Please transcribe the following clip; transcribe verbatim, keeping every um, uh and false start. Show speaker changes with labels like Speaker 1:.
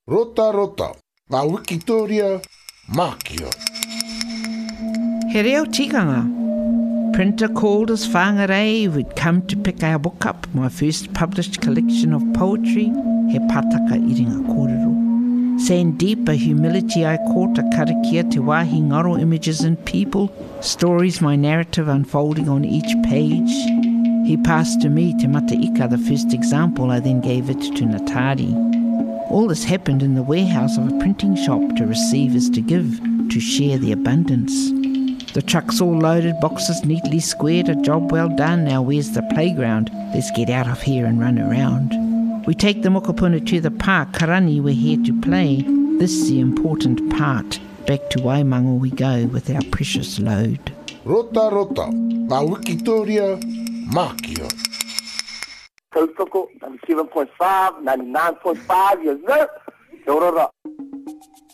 Speaker 1: Rota rota, ngā Wikitoria, Mākia.
Speaker 2: He reo tikanga. Printer called us whangarei would come to pick our book up, my first published collection of poetry, He Pātaka Iringa Kōrero. Saying deeper humility I caught a karakia te wāhi ngaro images and people, stories my narrative unfolding on each page. He passed to me te mataika, the first example, I then gave it to Natari. All this happened in the warehouse of a printing shop to receive is to give, to share the abundance. The trucks all loaded, boxes neatly squared, a job well done. Now where's the playground? Let's get out of here and run around. We take the mokopuna to the park, Karani, we're here to play. This is the important part. Back to Waimango we go with our precious load.
Speaker 1: Rota rota, ngā Wikitoria, Mākia.
Speaker 3: Tautoko, ninety-seven point five, ninety-nine point five, yes sir. Te orora.